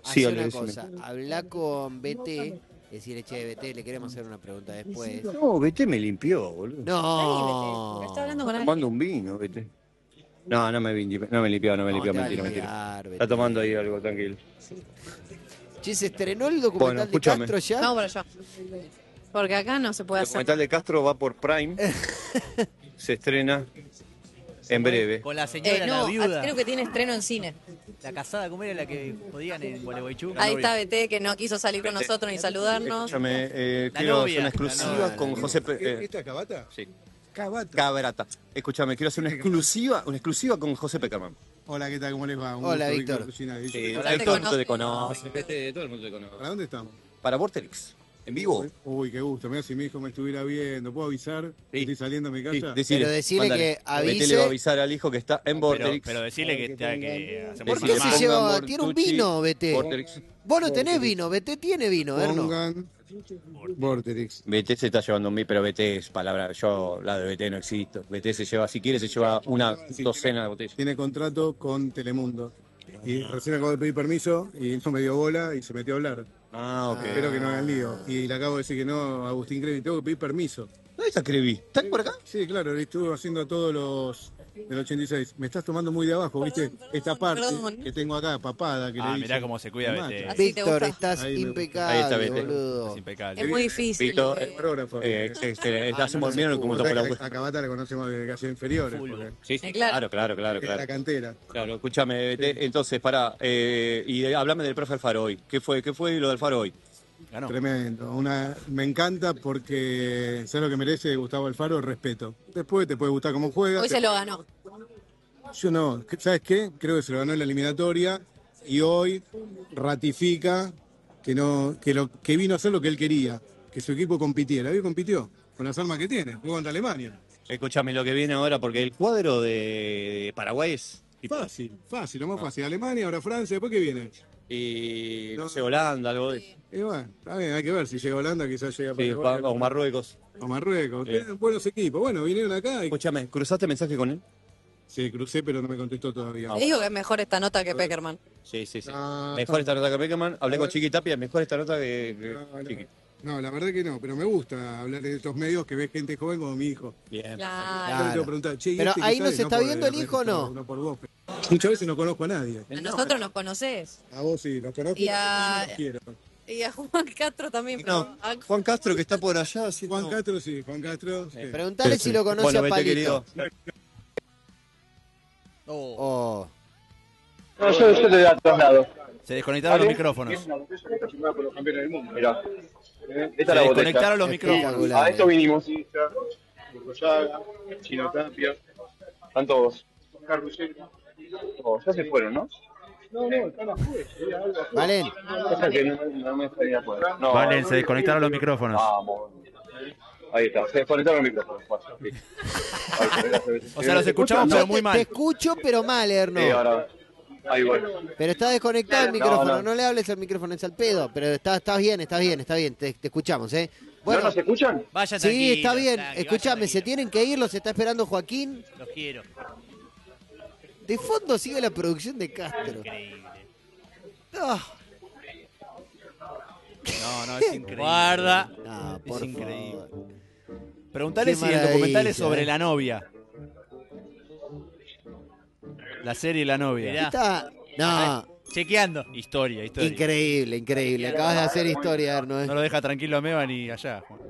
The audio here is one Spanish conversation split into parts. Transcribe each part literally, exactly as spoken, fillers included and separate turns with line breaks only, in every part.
Sí,
Hacé
Ale,
una
decime.
cosa, habla con B T, decirle, che, B T, le queremos hacer una pregunta después.
No, B T me limpió, boludo.
No.
Está hablando con
Tomando
alguien.
un vino, B T. No, no me, limpió, no me limpió, no me
¿Cómo
limpió,
te va a
mentira,
limpiar,
mentira.
B T?
Está tomando ahí algo, tranquilo.
Che, ¿se estrenó el
Bueno,
documental de
escúchame.
Castro ya?
Vamos por allá. Porque acá no se puede
El
hacer.
documental de Castro va por Prime. Se estrena en breve.
Con la señora,
Eh, no,
la viuda.
creo que tiene estreno en cine.
La casada, ¿cómo era la que podían en Gualeguaychú?
Ahí está B T, que no quiso salir con nosotros ni saludarnos.
Escúchame, eh,
La
quiero
novia,
hacer una
la
exclusiva
novia,
con
la
José Pe- eh,
¿Esta es Cabata?
sí,
Cabata.
Cabrata. Escúchame, quiero hacer una exclusiva, una exclusiva con José Peckerman.
Hola, ¿qué tal? ¿Cómo les va? Un
Hola,
gusto,
Víctor.
Cocina.
Sí,
Ya
todo
te
el mundo te
conoce.
conoce. Este, todo el mundo te conoce.
¿Para dónde estamos?
Para Vorterix, en vivo.
Uy, qué gusto. Mira, si mi hijo me estuviera viendo, ¿puedo avisar?
Sí.
¿Estoy saliendo de mi
Sí,
casa?
decile,
Pero decile
mándale.
que avise-
Vete, le va a avisar al hijo que está en
Pero,
Vorterix.
pero decirle que, te, que hacemos
¿Por qué
Decile,
se
más.
lleva-
pongan
tiene un
Bortucci,
vino, B T?
Vorterix.
Vos no tenés vino, B T tiene vino, Erno.
Pongan Vorterix.
B T se está llevando un mí, pero B T es palabra. Yo, la de B T no existo. B T se lleva, si quiere, se lleva una docena de botellas.
Tiene contrato con Telemundo. Y recién acabo de pedir permiso y no me dio bola y se metió a hablar.
Ah, ok.
Espero que no hagan lío. Y le acabo de decir que no, Agustín Crevi, tengo que pedir permiso.
¿Dónde está Crevi? ¿Están por acá?
Sí, claro, le estuve haciendo a todos los del ochenta y seis. Me estás tomando muy de abajo, ¿viste?
Perdón,
Esta parte
perdón.
que tengo acá, papada, que
Ah,
le
mirá
dicen,
cómo se cuida
me
B T.
mata.
Así te
Víctor,
gusta.
estás
Ahí me-
impecable,
ahí está, B T.
boludo.
Es impecable.
Es muy difícil.
Víctor,
El fotógrafo.
Eh, este,
Ah,
hacemos
no,
bien
no
como
Vos
toca
sabés
la
que a Cabata la conocemos desde casi inferiores.
Full.
porque
Sí, sí,
Eh, claro.
claro, claro, claro,
es la
claro.
cantera.
Claro, escúchame, te- entonces, pará, eh, y de- hablame del profe Alfaro hoy. ¿Qué fue, qué fue lo del Alfaro hoy?
Ganó.
Tremendo. Una, me encanta porque sabes lo que merece Gustavo Alfaro, respeto. Después te puede gustar cómo juega.
Hoy
te-
se lo ganó.
Yo no, ¿sabes qué? Creo que se lo ganó en la eliminatoria y hoy ratifica que no, que lo que vino a hacer lo que él quería, que su equipo compitiera. Hoy compitió con las armas que tiene, jugó contra Alemania.
Escúchame lo que viene ahora, porque el cuadro de, de Paraguay es...
Fácil, fácil, lo más fácil. Alemania, ahora Francia, después qué viene.
Y no sé, Holanda, algo de...
Y bueno, está bien, hay que ver si llega Holanda, quizás llega
Sí,
Paraguay,
o Marruecos.
o Marruecos.
Bien.
Tienen buenos equipos. Bueno, vinieron acá y
Escúchame, ¿cruzaste mensaje con él?
sí, crucé, pero no me contestó todavía.
Le digo que es mejor esta nota que Peckerman.
Sí, sí, sí.
Ah,
Mejor esta nota que Peckerman. Hablé
A
con
ver.
Chiqui Tapia, mejor esta nota que, que
No, no.
Chiqui.
No, la verdad que no, pero me gusta hablar de estos medios que ves gente joven como mi hijo.
Bien.
Yo le
Claro.
tengo que preguntar, che, ¿y
Pero
este qué
ahí no
sabe?
se está
por
viendo el
redes
hijo, ¿o no?
sociales, no por vos. Muchas veces no conozco a nadie.
A nosotros nos conocés.
A vos sí, los conozco
Y a-
pero no los quiero.
Y a Juan Castro también. pero
No,
a-
Juan Castro que está por allá. haciendo-
Juan Castro sí, Juan Castro. sí.
Preguntale
Sí,
si
sí.
lo conoce
Bueno,
a
vete,
Palito.
querido.
Oh,
Oh.
No, yo, yo te doy a todos lados.
se desconectaron los micrófonos.
Mirá. Esta
Se
es la botella.
desconectaron los micrófonos.
Espectacular.
A esto vinimos. Goyaga, Chino Tapia. Están todos. Oh, ya se fueron, ¿no? No, no, están afuera.
Valen,
Pasa que no, no me estaría afuera. No,
Valen, se desconectaron los micrófonos.
Vamos. Ahí está, se desconectaron los micrófonos. Bueno, sí.
O sea, los escuchamos,
yo
pero
te,
muy
te
mal.
escucho, pero mal, Erno.
Sí, ahora. Ahí voy.
Pero está desconectado el
No,
micrófono, no,
no.
le hables al micrófono, es al pedo. Pero está, estás bien, estás bien, está bien, te, te escuchamos, ¿eh? Bueno,
¿No nos escuchan?
Vaya
sí,
tranquilo,
está bien.
tranqui,
Escuchame,
vaya
se
tranquilo.
tienen que ir, los está esperando Joaquín.
Los quiero.
De fondo sigue la producción de Castro.
Increíble.
Ah,
No, no, es increíble. Guarda.
no,
Es
por
increíble.
favor.
Preguntale
Qué
si el documental es
maravilla,
sobre
eh.
la novia. La serie La novia.
Está, no,
Chequeando. Historia, historia.
increíble, increíble. Acabas de hacer historia, Erno. ¿eh?
No lo deja tranquilo a Meva ni allá, Juan.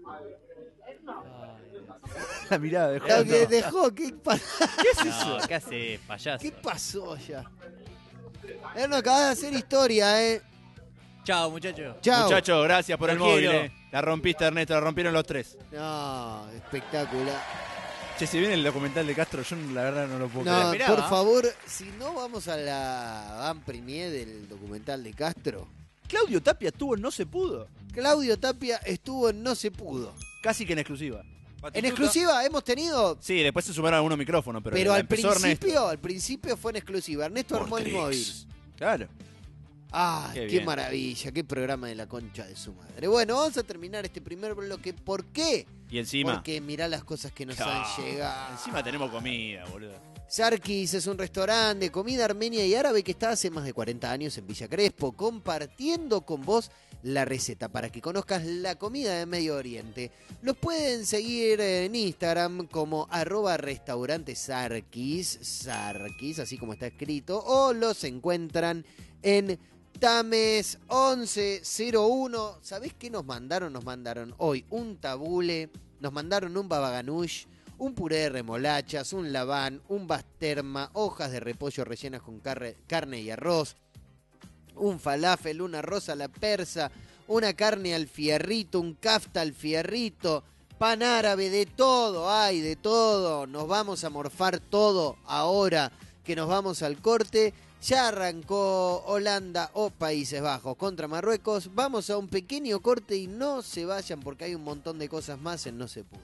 La mirada de
Lo
Juan.
que
no.
dejó, ¿qué, pa-
¿Qué es eso? ¿Qué hace, payaso?
¿qué pasó ya? Erno, acabas de hacer historia, ¿eh?
Chao, muchachos.
Chao.
Muchachos, gracias por
Los
el móvil.
quiero.
eh. La rompiste, Ernesto, la rompieron los tres.
No, espectacular.
Che, si viene el documental de Castro, yo la verdad no lo puedo
No,
creer.
por favor, si no vamos a la van premier del documental de Castro.
Claudio Tapia estuvo en No Se Pudo.
Claudio Tapia estuvo en No Se Pudo.
Casi que en exclusiva.
En exclusiva hemos tenido,
Sí, después se sumaron algunos micrófonos, pero,
pero
la
al
empezó
principio,
Ernesto.
al principio fue en exclusiva. Ernesto armó el móvil.
Claro.
Ah,
Qué
qué,
bien.
maravilla, qué programa de la concha de su madre. Bueno, vamos a terminar este primer bloque. ¿Por qué?
Y encima.
Porque mirá las cosas que nos
No,
han llegado.
Encima tenemos comida, boludo.
Sarkis es un restaurante de comida armenia y árabe que está hace más de cuarenta años en Villa Crespo, compartiendo con vos la receta para que conozcas la comida de Medio Oriente. Los pueden seguir en Instagram como arroba restaurante Sarkis, Sarkis, así como está escrito, o los encuentran en Tames once cero uno. ¿Sabés qué nos mandaron? Nos mandaron hoy un tabule, nos mandaron un babaganush, un puré de remolachas, un laván, un basterma, hojas de repollo rellenas con carne, carne y arroz, un falafel, un arroz a la persa, una carne al fierrito, un kafta al fierrito, pan árabe, de todo, hay de todo. Nos vamos a morfar todo ahora que nos vamos al corte. Ya arrancó Holanda o Países Bajos contra Marruecos. Vamos a un pequeño corte y no se vayan porque hay un montón de cosas más en No Se Pudo.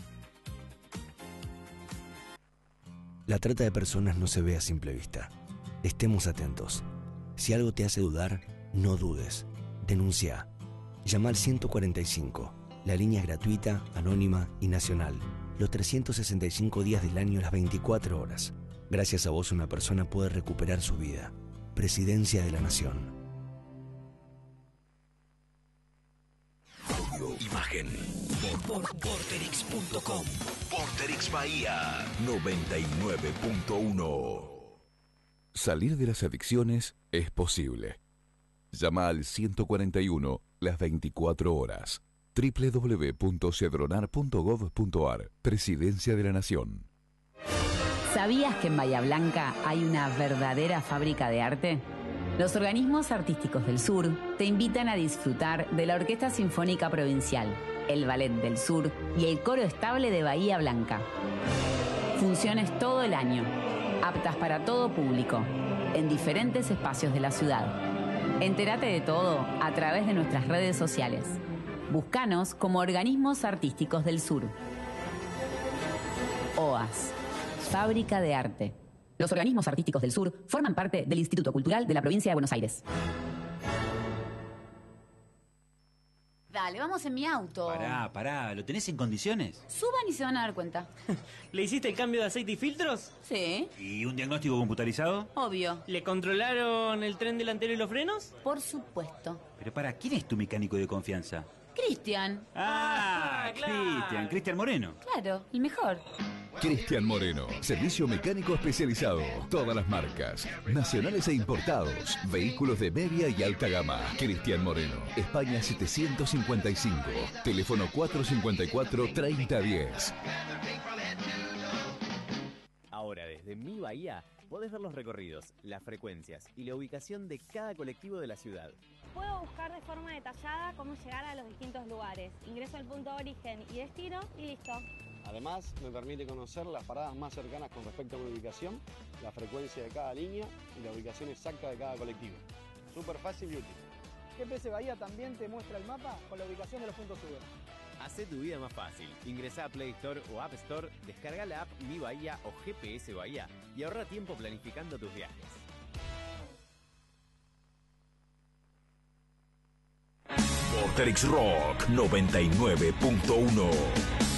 La trata de personas no se ve a simple vista. Estemos atentos. Si algo te hace dudar, no dudes. Denuncia. Llama al ciento cuarenta y cinco. La línea es gratuita, anónima y nacional. Los trescientos sesenta y cinco días del año, las veinticuatro horas. Gracias a vos una persona puede recuperar su vida. Presidencia de la Nación.
Audio, imagen. Por Porterix punto com. Porterix Bahía noventa y nueve punto uno.
Salir de las adicciones es posible. Llama al ciento cuarenta y uno las veinticuatro horas. doble u doble u doble u punto cedronar punto gov punto ar. Presidencia de la Nación.
¿Sabías que en Bahía Blanca hay una verdadera fábrica de arte? Los organismos artísticos del sur te invitan a disfrutar de la Orquesta Sinfónica Provincial, el Ballet del Sur y el Coro Estable de Bahía Blanca. Funciones todo el año, aptas para todo público, en diferentes espacios de la ciudad. Entérate de todo a través de nuestras redes sociales. Búscanos como Organismos Artísticos del Sur. O A S, Fábrica de Arte. Los organismos artísticos del sur forman parte del Instituto Cultural de la Provincia de Buenos Aires.
Dale, vamos en mi auto.
Pará, pará, ¿lo tenés en condiciones?
Suban y se van a dar cuenta.
¿Le hiciste el cambio de aceite y filtros?
Sí.
¿Y un diagnóstico computarizado?
Obvio.
¿Le controlaron el tren delantero y los frenos?
Por supuesto.
Pero pará, ¿quién es tu mecánico de confianza?
Cristian.
Ah,
claro.
Cristian, Cristian Moreno.
Claro, el mejor.
Cristian Moreno, servicio mecánico especializado. Todas las marcas, nacionales e importados. Vehículos de media y alta gama. Cristian Moreno, España setecientos cincuenta y cinco. Teléfono cuatrocientos cincuenta y cuatro, treinta diez.
Ahora, desde Mi Bahía, podés ver los recorridos, las frecuencias y la ubicación de cada colectivo de la ciudad.
Puedo buscar de forma detallada cómo llegar a los distintos lugares. Ingreso al punto de origen y destino y listo.
Además, me permite conocer las paradas más cercanas con respecto a mi ubicación, la frecuencia de cada línea y la ubicación exacta de cada colectivo. Súper fácil y útil.
G P S Bahía también te muestra el mapa con la ubicación de los puntos seguros.
Hacé tu vida más fácil. Ingresá a Play Store o App Store, descarga la app Mi Bahía o G P S Bahía y ahorra tiempo planificando tus viajes.
Porterix Rock noventa y nueve punto uno.